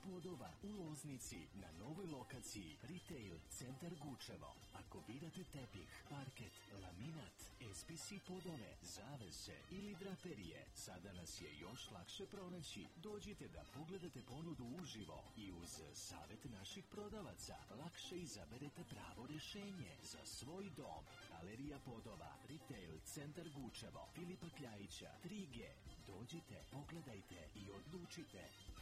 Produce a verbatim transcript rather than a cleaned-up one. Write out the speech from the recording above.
Podova u Loznici na novoj lokaciji Retail Centar Gučevo. Ako birate tepih, parket, laminat, S P C podove, zavese ili draperije, sada nas je još lakše pronaći. Dođite da pogledate ponudu uživo i uz savjet naših prodavaca lakše izaberete pravo rješenje za svoj dom. Galerija Podova, Retail Centar Gučevo, Filipa Kljajića, tri G. Dođite, pogledajte i odlučite.